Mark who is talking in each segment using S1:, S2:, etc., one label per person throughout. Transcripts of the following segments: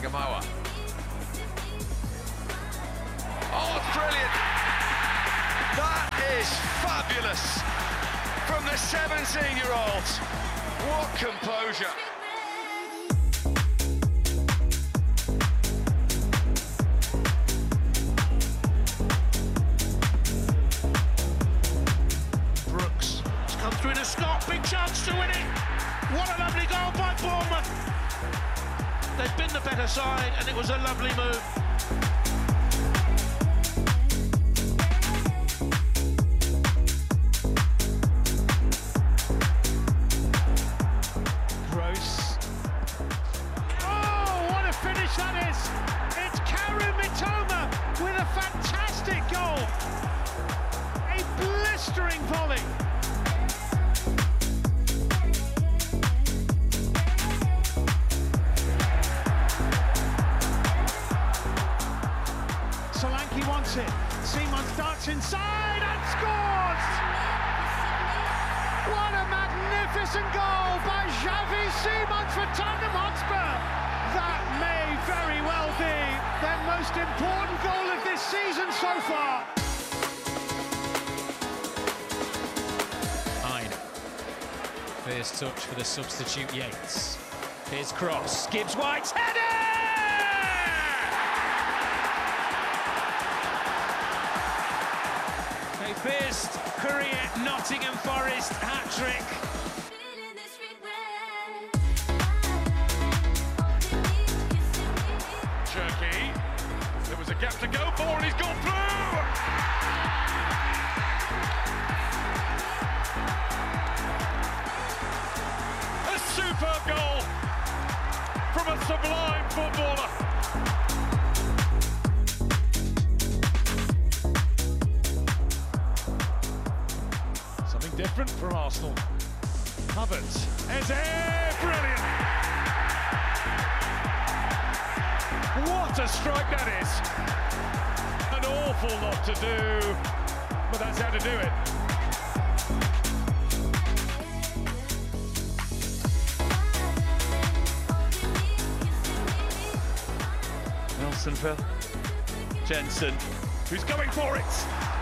S1: Gamoa. Oh, it's brilliant! That is fabulous from the 17-year-old. What composure!
S2: Brooks has come through to Scott, big chance to win it. What a lovely goal by Bournemouth. They've been the better side, and it was a lovely move. That is, it's Karu Mitoma with a fantastic goal, a blistering volley. Solanke wants it, Simons darts inside and scores! What a magnificent goal by Xavi Simons for Tottenham Hotspur! That may very well be their most important goal of this season so far.
S3: Hine. First touch for the substitute Yates. Here's cross. Gibbs White's header! A first career Nottingham Forest hat-trick.
S1: There was a gap to go for and he's gone through! A superb goal from a sublime footballer. Something different from Arsenal. Havertz, Eze, brilliant! What a strike that is! An awful lot to do, but that's how to do it. Nelson for Jensen, who's going for it!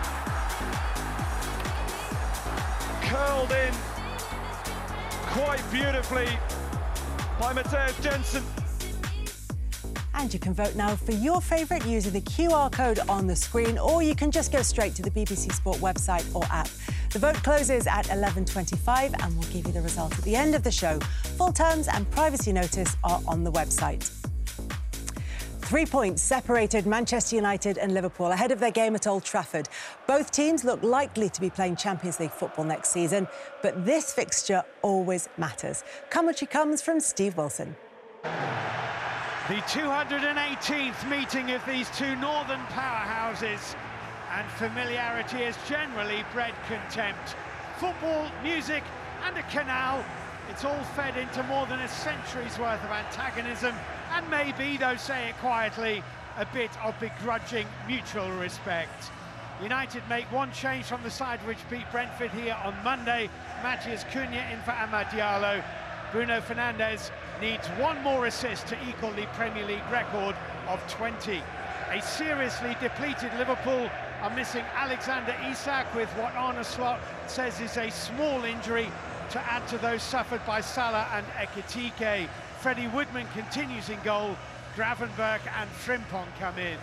S1: Curled in quite beautifully by Mathias Jensen.
S4: And you can vote now for your favourite using the QR code on the screen, or you can just go straight to the BBC Sport website or app. The vote closes at 11:25 and we'll give you the result at the end of the show. Full terms and privacy notice are on the website. 3 points separated Manchester United and Liverpool ahead of their game at Old Trafford. Both teams look likely to be playing Champions League football next season, but this fixture always matters. Commentary comes from Steve Wilson.
S2: The 218th meeting of these two northern powerhouses, and familiarity has generally bred contempt. Football, music and a canal, it's all fed into more than a century's worth of antagonism and maybe, though say it quietly, a bit of begrudging mutual respect. United make one change from the side which beat Brentford here on Monday. Matheus Cunha in for Amad Diallo. Bruno Fernandes needs one more assist to equal the Premier League record of 20. A seriously depleted Liverpool are missing Alexander Isak with what Arne Slot says is a small injury to add to those suffered by Salah and Ekitike. Freddie Woodman continues in goal. Gravenberch and Frimpong come in.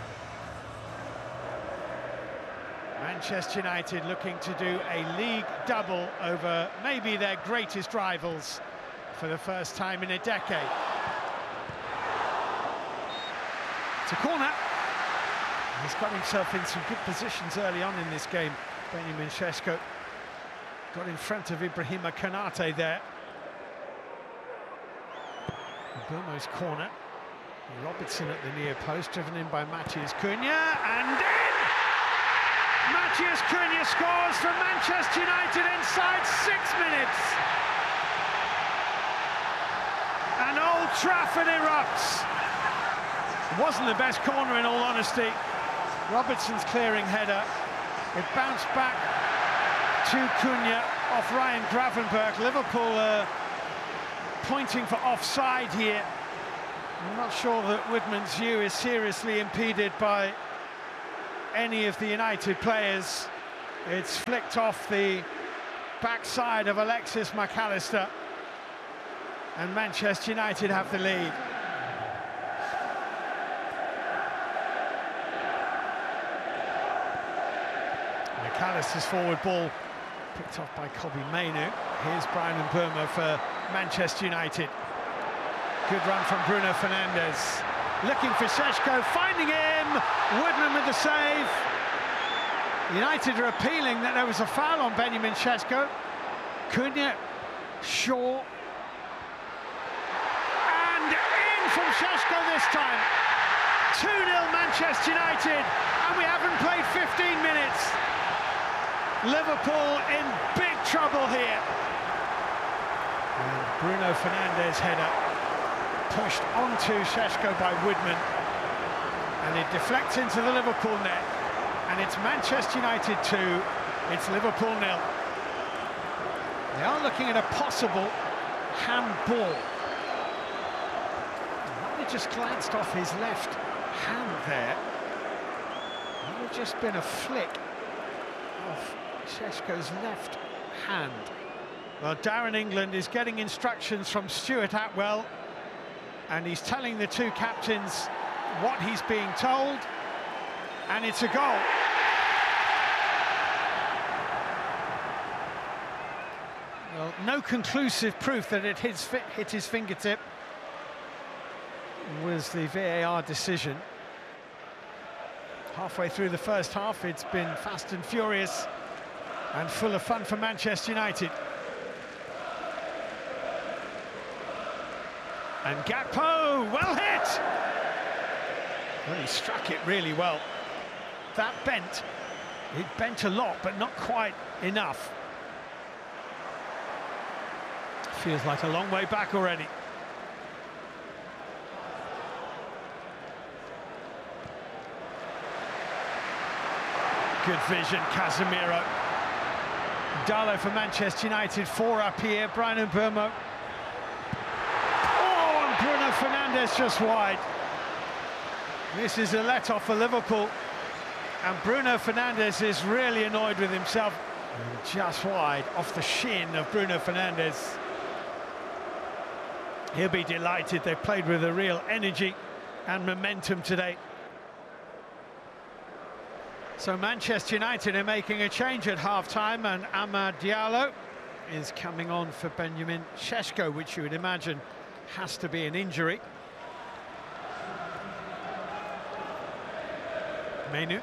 S2: Manchester United looking to do a league double over maybe their greatest rivals for the first time in a decade. It's a corner. He's got himself in some good positions early on in this game. Benjamin Sesko got in front of Ibrahima Konate there. Bomo's corner. Robertson at the near post, driven in by Matheus Cunha, and in! Matheus Cunha scores for Manchester United inside 6 minutes. And Old Trafford erupts. It wasn't the best corner in all honesty. Robertson's clearing header. It bounced back to Cunha off Ryan Gravenberch. Liverpool pointing for offside here. I'm not sure that Woodman's view is seriously impeded by any of the United players. It's flicked off the backside of Alexis Mac Allister, and Manchester United have the lead. Mac Allister's forward ball picked off by Kobbie Mainoo. Here's Bryan Mbeumo for Manchester United. Good run from Bruno Fernandes. Looking for Šeško, finding him! Woodman with the save. United are appealing that there was a foul on Benjamin Šeško. Cunha, Shaw. And in from Šeško this time. 2-0 Manchester United, and we haven't played 15 minutes. Liverpool in big trouble here. And Bruno Fernandes' header pushed onto Šeško by Woodman, and it deflects into the Liverpool net, and it's Manchester United 2, it's Liverpool 0. They are looking at a possible handball. They just glanced off his left hand there. It would have just been a flick of Šeško's left hand. Well, Darren England is getting instructions from Stuart Atwell, and he's telling the two captains what he's being told, and it's a goal. Well, no conclusive proof that it hit his fingertip was the VAR decision. Halfway through the first half, it's been fast and furious and full of fun for Manchester United. And Gakpo, well hit! Well, he struck it really well. That bent. It bent a lot, but not quite enough. Feels like a long way back already. Good vision, Casemiro. Darlow for Manchester United, 4 up here, Bryan Mbeumo. Bruno Fernandes just wide. This is a let-off for Liverpool, and Bruno Fernandes is really annoyed with himself. Just wide, off the shin of Bruno Fernandes. He'll be delighted. They've played with a real energy and momentum today. So Manchester United are making a change at half-time, and Amad Diallo is coming on for Benjamin Šeško, which you would imagine has to be an injury. Mainoo.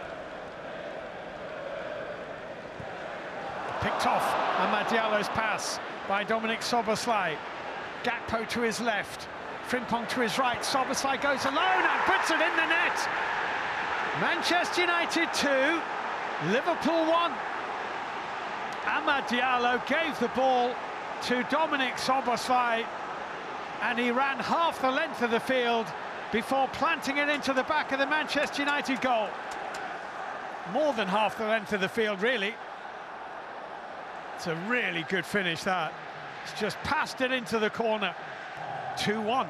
S2: Picked off Amad Diallo's pass by Dominik Szoboszlai. Gakpo to his left, Frimpong to his right. Szoboszlai goes alone and puts it in the net. Manchester United 2, Liverpool 1. Amad Diallo gave the ball to Dominik Szoboszlai, and he ran half the length of the field before planting it into the back of the Manchester United goal. More than half the length of the field, really. It's a really good finish, that. It's just passed it into the corner. 2-1.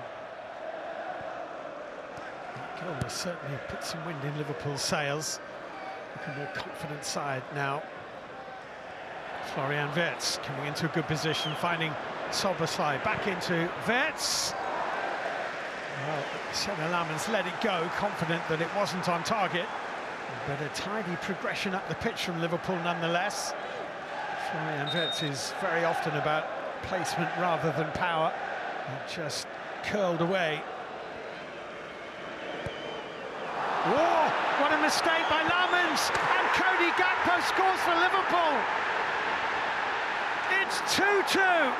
S2: That goal has certainly put some wind in Liverpool's sails. Looking more confident side now. Florian Wirtz coming into a good position, finding Szoboszlai, back into Wirtz. Well, Senna Lammens let it go, confident that it wasn't on target, but a tidy progression up the pitch from Liverpool nonetheless. Florian Wirtz is very often about placement rather than power. It just curled away. Whoa, what a mistake by Lammens, and Cody Gakpo scores for Liverpool. It's 2-2.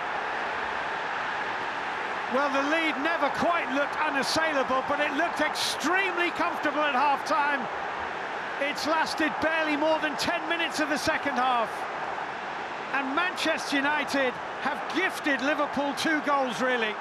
S2: Well, the lead never quite looked unassailable, but it looked extremely comfortable at half-time. It's lasted barely more than 10 minutes of the second half. And Manchester United have gifted Liverpool 2 goals, really.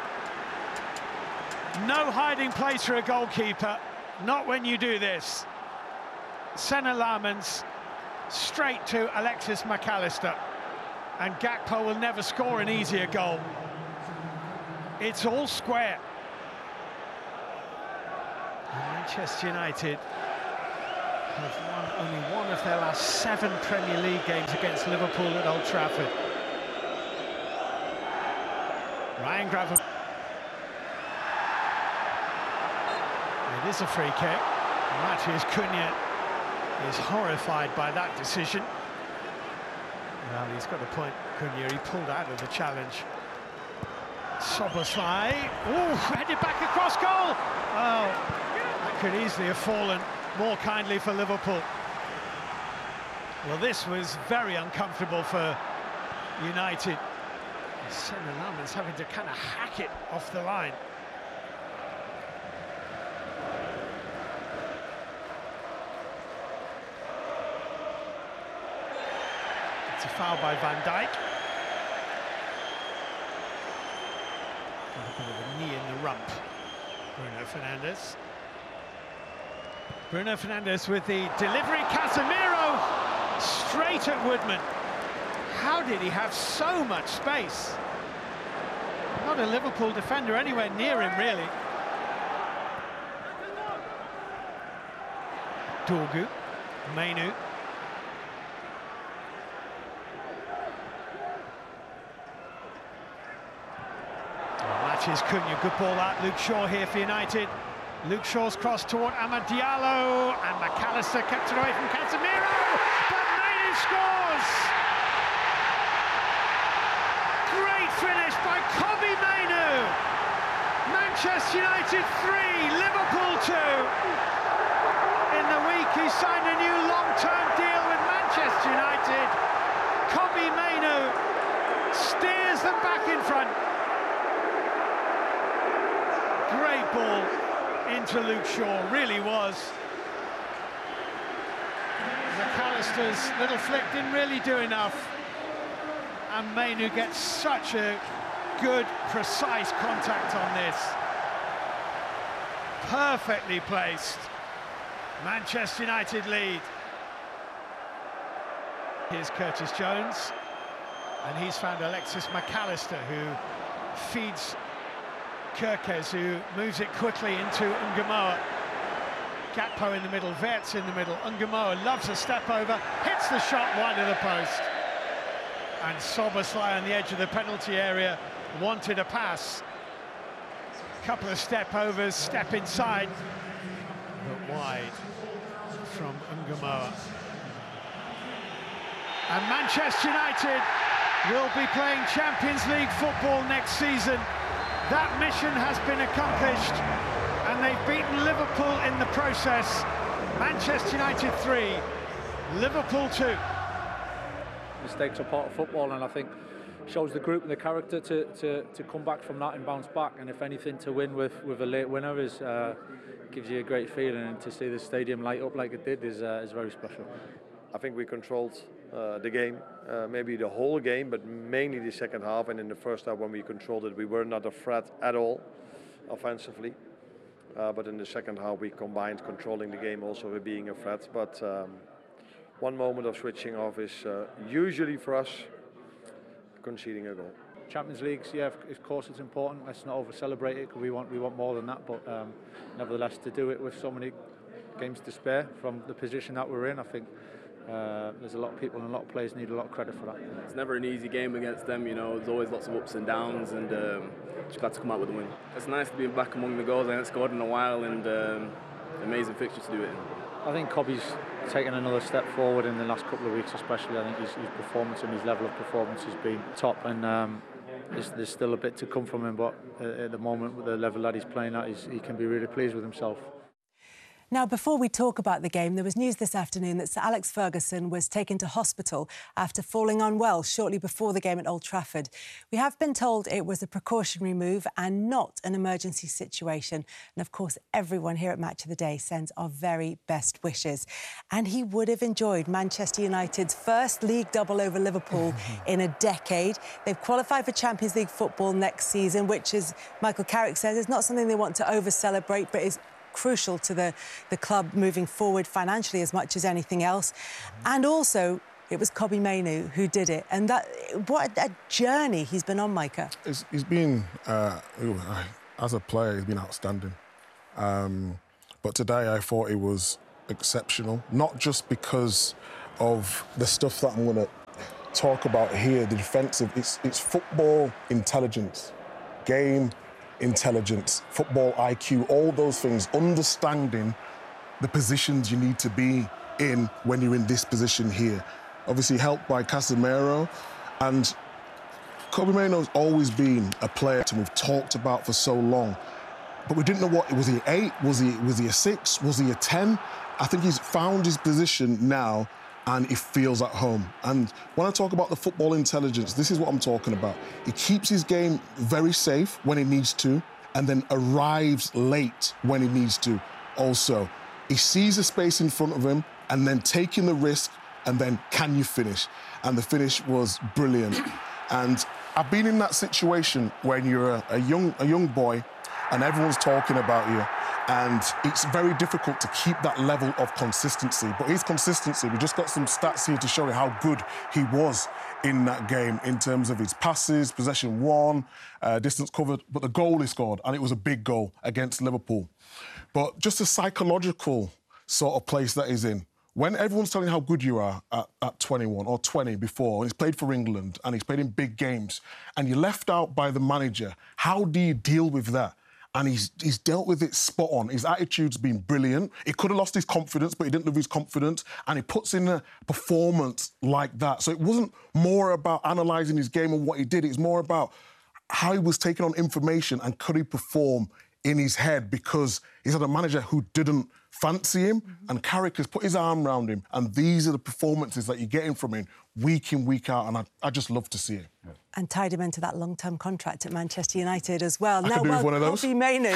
S2: No hiding place for a goalkeeper, not when you do this. Senna Lammens straight to Alexis Mac Allister. And Gakpo will never score an easier goal. It's all square. Manchester United have won only one of their last 7 Premier League games against Liverpool at Old Trafford. Ryan Gravenberch. It is a free kick. Matheus Cunha is horrified by that decision. Well, he's got a point, Cunha. He pulled out of the challenge. Szoboszlai. Oh, headed back across goal. Oh, that could easily have fallen more kindly for Liverpool. Well, this was very uncomfortable for United. Senna Lammers having to kind of hack it off the line. It's a foul by Van Dijk. A bit of a knee in the rump. Bruno Fernandes. Bruno Fernandes with the delivery. Casemiro straight at Woodman. How did he have so much space? Not a Liverpool defender anywhere near him, really. Dorgu, Mainoo. Matheus Cunha, good ball out. Luke Shaw here for United. Luke Shaw's cross toward Amad Diallo, and McAllister kept it away from Casemiro, but Mainoo scores! Great finish by Kobbie Mainoo. Manchester United 3, Liverpool 2. In the week he signed a new long-term deal with Manchester United. Kobbie Mainoo steers them back in front. Great ball into Luke Shaw, really was. McAllister's little flick didn't really do enough. And Mainoo gets such a good, precise contact on this. Perfectly placed. Manchester United lead. Here's Curtis Jones. And he's found Alexis McAllister, who feeds Kerkez, who moves it quickly into Ngumoa. Gakpo in the middle, Wirtz in the middle. Ngumoa loves a step over, hits the shot wide of the post. And Szoboszlai on the edge of the penalty area wanted a pass. Couple of step overs, step inside, but wide from Ngumoa. And Manchester United will be playing Champions League football next season. That mission has been accomplished, and they've beaten Liverpool in the process. Manchester United 3, Liverpool 2.
S5: Mistakes are part of football, and I think shows the group and the character to come back from that and bounce back. And if anything, to win with a late winner is gives you a great feeling, and to see the stadium light up like it did is very special.
S6: I think we controlled the game, maybe the whole game, but mainly the second half. And in the first half, when we controlled it, we were not a threat at all offensively. But in the second half, we combined controlling the game also with being a threat. But one moment of switching off is usually for us conceding a goal.
S5: Champions Leagues, yeah, of course it's important. Let's not over-celebrate it, because we want more than that. But nevertheless, to do it with so many games to spare from the position that we're in, I think there's a lot of people and a lot of players need a lot of credit for that. It's
S7: never an easy game against them, you know. There's always lots of ups and downs, and just got to come out with a win. It's nice to be back among the goals. I haven't scored in a while, and amazing fixture to do it in.
S5: I think Kobbie's taken another step forward in the last couple of weeks, especially. I think his performance and his level of performance has been top, and there's still a bit to come from him, but at the moment, with the level that he's playing at, he can be really pleased with himself.
S4: Now, before we talk about the game, there was news this afternoon that Sir Alex Ferguson was taken to hospital after falling unwell shortly before the game at Old Trafford. We have been told it was a precautionary move and not an emergency situation. And, of course, everyone here at Match of the Day sends our very best wishes. And he would have enjoyed Manchester United's first league double over Liverpool in a decade. They've qualified for Champions League football next season, which, as Michael Carrick says, is not something they want to over-celebrate, but is crucial to the club moving forward financially as much as anything else. And also, it was Kobbie Mainoo who did it. And that, what a journey he's been on, Micah.
S8: He's been, as a player, he's been outstanding. but today I thought he was exceptional, not just because of the stuff that I'm going to talk about here, the defensive. It's football intelligence, game intelligence, football IQ, all those things, understanding the positions you need to be in when you're in this position here. Obviously helped by Casemiro, and Kobbie Mainoo's always been a player that we've talked about for so long, but we didn't know what, was he 8, was he a 6, was he a 10? I think he's found his position now and he feels at home. And when I talk about the football intelligence, this is what I'm talking about. He keeps his game very safe when he needs to, and then arrives late when he needs to also. He sees a space in front of him and then taking the risk, and then can you finish? And the finish was brilliant. And I've been in that situation when you're a young boy and everyone's talking about you, and it's very difficult to keep that level of consistency. But his consistency, we just got some stats here to show you how good he was in that game in terms of his passes, possession won, distance covered, but the goal he scored, and it was a big goal against Liverpool. But just a psychological sort of place that he's in. When everyone's telling you how good you are at 21 or 20 before, and he's played for England and he's played in big games, and you're left out by the manager, how do you deal with that? And he's dealt with it spot on. His attitude's been brilliant. He could have lost his confidence, but he didn't lose his confidence. And he puts in a performance like that. So it wasn't more about analysing his game and what he did. It's more about how he was taking on information and could he perform in his head, because he's had a manager who didn't fancy him, and Carrick has put his arm around him, and these are the performances that you're getting from him week in, week out, and I just love to see it.
S4: And tied him into that long-term contract at Manchester United as well.
S8: I could do with one of those.
S4: Kobbie Mainoo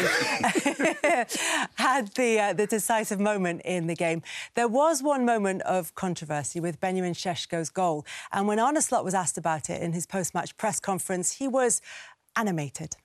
S4: had the decisive moment in the game. There was one moment of controversy with Benjamin Šeško's goal, and when Arne Slot was asked about it in his post-match press conference, he was animated.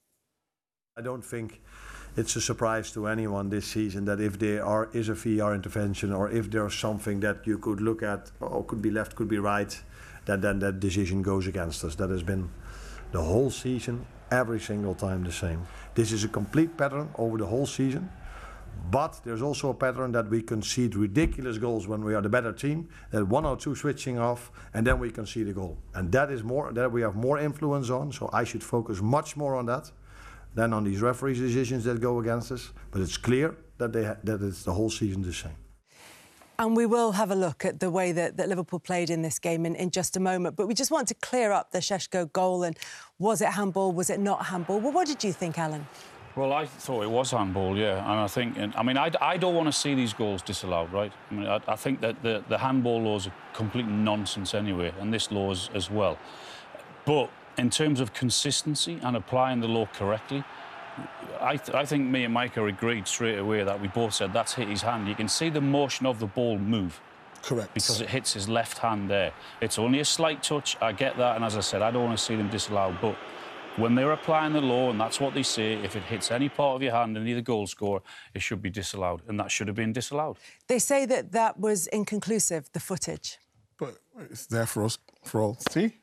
S6: I don't think it's a surprise to anyone this season that if there is a VAR intervention, or if there's something that you could look at, or could be left, could be right, then that decision goes against us. That has been the whole season, every single time the same. This is a complete pattern over the whole season, but there's also a pattern that we concede ridiculous goals when we are the better team, that 1 or 2 switching off, and then we concede a goal. And that is more, that we have more influence on, so I should focus much more on that than on these referees' decisions that go against us. But it's clear that it's the whole season the same.
S4: And we will have a look at the way that Liverpool played in this game in just a moment. But we just want to clear up the Šeško goal, and was it handball, was it not handball? Well, what did you think, Alan?
S9: Well, I thought it was handball, yeah. And I think, I don't want to see these goals disallowed, right? I mean, I think that the handball laws are complete nonsense anyway, and this law is as well. But in terms of consistency and applying the law correctly, I think me and Micah agreed straight away that we both said that's hit his hand. You can see the motion of the ball move.
S8: Correct.
S9: Because it hits his left hand there. It's only a slight touch, I get that, and as I said, I don't want to see them disallowed, but when they're applying the law, and that's what they say, if it hits any part of your hand and you're the goal scorer, it should be disallowed, and that should have been disallowed.
S4: They say that was inconclusive, the footage.
S8: But it's there for us, for all. See?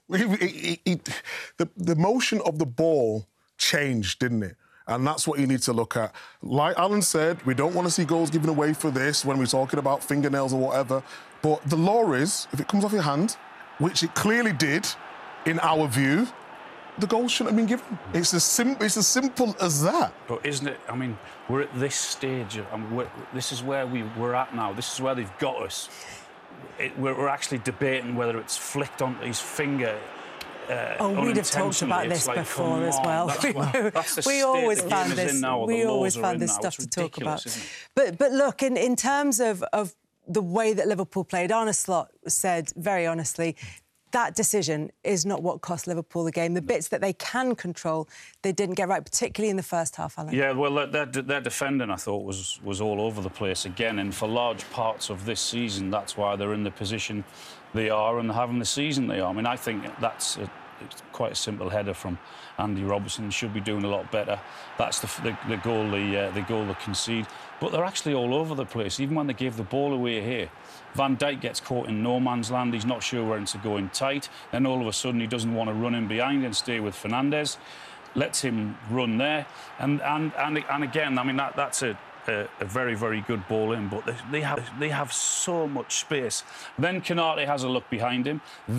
S8: The motion of the ball changed, didn't it? And that's what you need to look at. Like Alan said, we don't want to see goals given away for this when we're talking about fingernails or whatever. But the law is, if it comes off your hand, which it clearly did, in our view, the goal shouldn't have been given. It's as simple as that.
S9: But isn't it? I mean, we're at this stage. This is where we're at now. This is where they've got us. We're actually debating whether it's flicked onto his finger.
S4: We'd have talked about this before as well. We always found this stuff to talk about. But look, in terms of the way that Liverpool played, Arne Slot said very honestly, that decision is not what cost Liverpool the game. The bits that they can control, they didn't get right, particularly in the first half, Alan.
S9: Yeah, well, their defending, I thought, was all over the place again. And for large parts of this season, that's why they're in the position they are and having the season they are. I mean, I think that's it's quite a simple header from Andy Robertson. Should be doing a lot better. That's the goal they concede. But they're actually all over the place, even when they gave the ball away here. Van Dijk gets caught in no man's land. He's not sure where to go in tight. Then all of a sudden he doesn't want to run in behind and stay with Fernandes. Lets him run there. And again, I mean, that's a a very, very good ball in, but they have so much space. Then Konate has a look behind him.